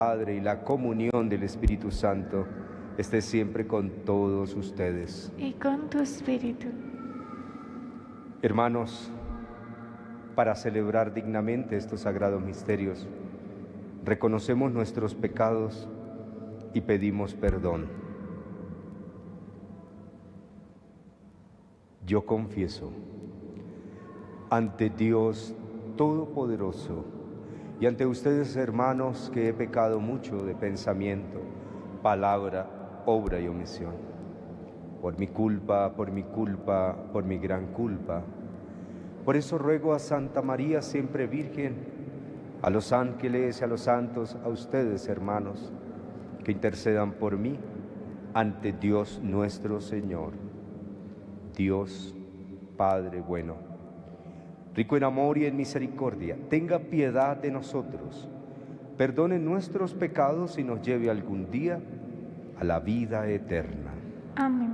Padre y la comunión del Espíritu Santo esté siempre con todos ustedes. Y con tu espíritu. Hermanos, para celebrar dignamente estos sagrados misterios, reconocemos nuestros pecados y pedimos perdón. Yo confieso ante Dios Todopoderoso y ante ustedes, hermanos, que he pecado mucho de pensamiento, palabra, obra y omisión. Por mi culpa, por mi gran culpa. Por eso ruego a Santa María, siempre Virgen, a los ángeles y a los santos, a ustedes, hermanos, que intercedan por mí ante Dios nuestro Señor. Dios, Padre bueno, rico en amor y en misericordia, tenga piedad de nosotros, perdone nuestros pecados y nos lleve algún día a la vida eterna. Amén.